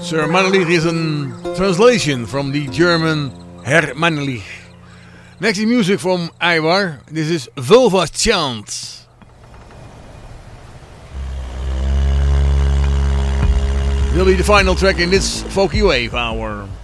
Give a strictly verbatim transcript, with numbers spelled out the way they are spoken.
Sir Mannelich is a translation from the German Herr Mannelich. Next is music from Ivar. This is Vulva Chant. Will be the final track in this Folky Wave hour.